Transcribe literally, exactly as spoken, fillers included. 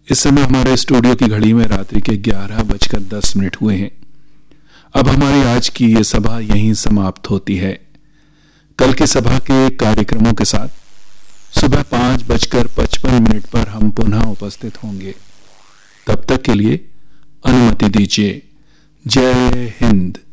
इस समय हमारे स्टूडियो की घड़ी में रात्रि के ग्यारह बजकर दस मिनट हुए हैं। अब हमारी आज की ये सभा यहीं समाप्त होती है। कल की सभा के कार्यक्रमों के साथ सुबह पांच बजकर पचपन मिनट पर हम पुनः उपस्थित होंगे। तब तक के लिए अनुमति दीजिए। जय हिंद।